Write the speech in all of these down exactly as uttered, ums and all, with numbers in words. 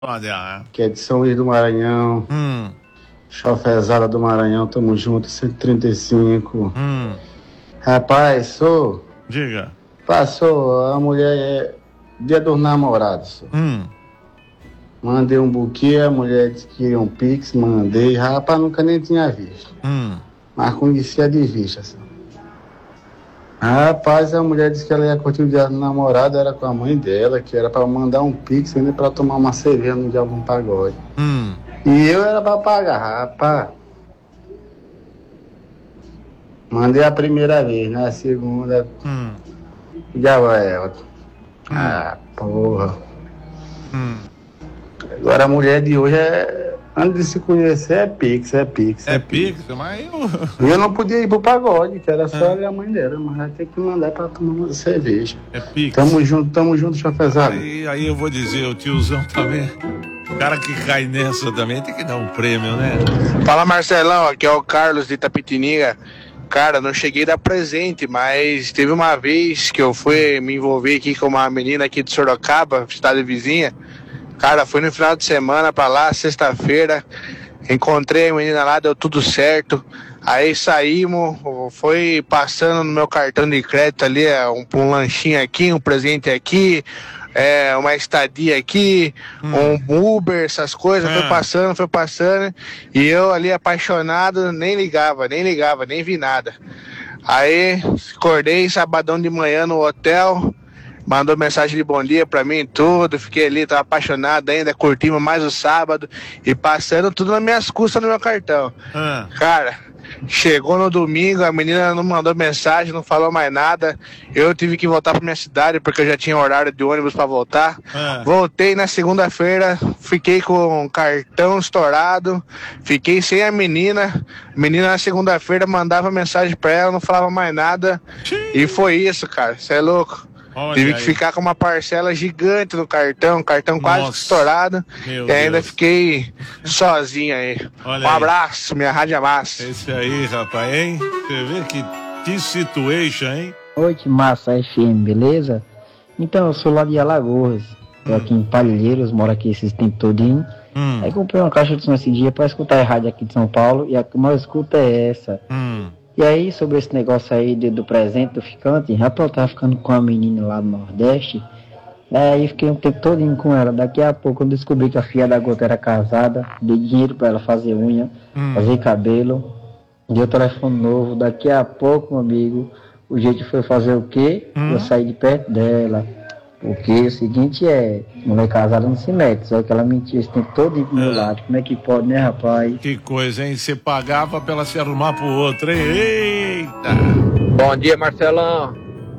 Olha. Que é de São Luís do Maranhão. Hum. Chofezada do Maranhão, tamo junto, cento e trinta e cinco. Hum. Rapaz, sou. Diga. Passou, a mulher é dia dos namorados. Hum. Mandei um buquê, a mulher disse que queria um pix, mandei. Rapaz, nunca nem tinha visto. Hum. Mas conhecia de vista, assim. Rapaz, a mulher disse que ela ia curtir o dia do namorado, era com a mãe dela, que era pra mandar um pix ainda pra tomar uma cerveja no dia de um pagode. Hum. E eu era pra pagar, rapaz. Mandei a primeira vez, né? A segunda. Hum. Já vai ela. Ah, porra. Hum. Agora a mulher de hoje é. Antes de se conhecer é pix, é pix. É pix, mas eu. E eu não podia ir pro pagode, que era só ela e a mãe dela, mas vai ter que mandar pra tomar uma cerveja. É pix. Tamo junto, tamo junto, chafezado. Aí, aí eu vou dizer, o tiozão também. O cara que cai nessa também tem que dar um prêmio, né? Fala, Marcelão, aqui é o Carlos de Itapetininga. Cara, não cheguei a dar presente, mas teve uma vez que eu fui me envolver aqui com uma menina aqui de Sorocaba, cidade vizinha. Cara, fui no final de semana pra lá, sexta-feira, encontrei a menina lá, deu tudo certo. Aí saímos, foi passando no meu cartão de crédito ali, um, um lanchinho aqui, um presente aqui, é, uma estadia aqui, hum. um Uber, essas coisas, é. foi passando, foi passando, e eu ali apaixonado, nem ligava, nem ligava, nem vi nada. Aí acordei sabadão de manhã no hotel, mandou mensagem de bom dia pra mim e tudo, fiquei ali, tava apaixonado ainda, curtimos mais o sábado e passando tudo nas minhas custas no meu cartão. Ah. Cara, chegou no domingo, a menina não mandou mensagem, não falou mais nada, eu tive que voltar pra minha cidade porque eu já tinha horário de ônibus pra voltar. Ah. Voltei na segunda-feira, fiquei com o cartão estourado, fiquei sem a menina, a menina na segunda-feira mandava mensagem pra ela, não falava mais nada. Sim. E foi isso, cara, você é louco. Olha Tive aí. que ficar com uma parcela gigante no cartão, cartão quase Nossa. estourado. Meu e ainda Deus. fiquei sozinho aí. Olha um aí. abraço, minha rádio é massa. Esse aí, rapaz, hein? Você vê que, que situation, hein? Oi, que massa, F M, beleza? Então, eu sou lá de Alagoas. Tô hum. aqui em Palheiros, moro aqui esses tempos todinho. Hum. Aí comprei uma caixa de som esse dia pra escutar a rádio aqui de São Paulo. E a que mais escuta é essa. Hum. E aí, sobre esse negócio aí de, do presente, do ficante, rapaz, eu tava ficando com uma menina lá no Nordeste, aí fiquei um tempo todinho com ela. Daqui a pouco eu descobri que a filha da gota era casada, dei dinheiro pra ela fazer unha, hum. fazer cabelo, dei o telefone novo. Daqui a pouco, meu amigo, o jeito foi fazer o quê? Hum. Eu saí de perto dela. Porque o seguinte é, mulher casada não se mete, só que ela mentiu esse tempo todo do meu lado. Como é que pode, né, rapaz? Que coisa, hein? Você pagava pra ela se arrumar pro outro, hein? Eita! Bom dia, Marcelão.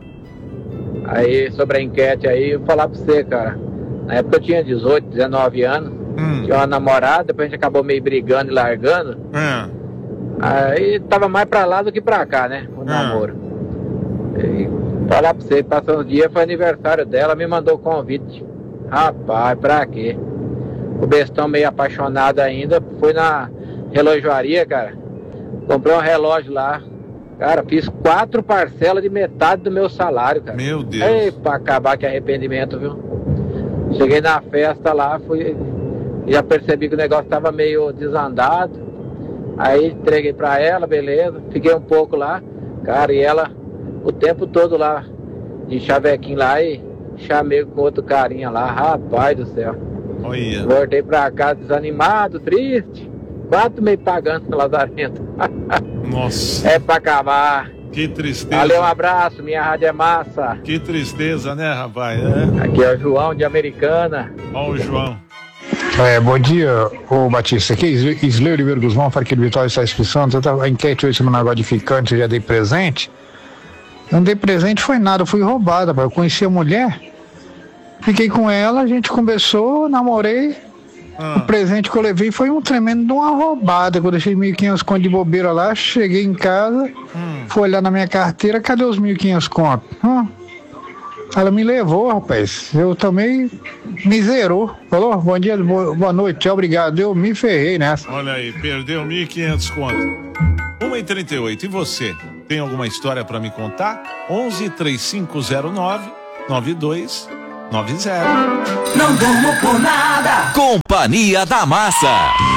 Aí, sobre a enquete aí, eu vou falar pra você, cara. Na época eu tinha dezoito, dezenove anos, hum. tinha uma namorada, depois a gente acabou meio brigando e largando. Hum. Aí tava mais pra lá do que pra cá, né, o hum. namoro. E, falar pra você, passando o dia, foi aniversário dela, me mandou o convite. Rapaz, pra quê? O bestão meio apaixonado ainda, fui na relojoaria, cara. Comprei um relógio lá. Cara, fiz quatro parcelas de metade do meu salário, cara. Meu Deus. Ei, pra acabar que arrependimento, viu? Cheguei na festa lá, fui, já percebi que o negócio tava meio desandado. Aí entreguei pra ela, beleza. Fiquei um pouco lá, cara, e ela o tempo todo lá, de chavequinho lá, e chamei com outro carinha lá, rapaz do céu. Olha. Voltei pra casa desanimado, triste, quatro meio pagando no lazarento. Nossa. É pra acabar. Que tristeza. Valeu, um abraço, minha rádio é massa. Que tristeza, né, rapaz? É. Aqui é o João de Americana. Ó o João. É, bom dia, ô Batista. Aqui é Isleu Oliveira Guzmão, fala aqui do Vitória está inscrição. A enquete hoje no negócio de ficante, eu já dei presente. Não dei presente, foi nada, eu fui roubada, eu conheci a mulher, fiquei com ela, a gente conversou, namorei, ah. o presente que eu levei foi um tremendo de uma roubada, que eu deixei mil e quinhentos conto de bobeira lá, cheguei em casa, hum. fui olhar na minha carteira, cadê os mil e quinhentos conto? Hum. Ela me levou, rapaz, eu também me zerou, falou, bom dia, boa noite, tchau, obrigado, eu me ferrei nessa. Olha aí, perdeu mil e quinhentos conto. uma e trinta e oito, e você? Tem alguma história para me contar? onze, três cinco zero nove, nove dois nove zero. Não durmo por nada. Companhia da Massa.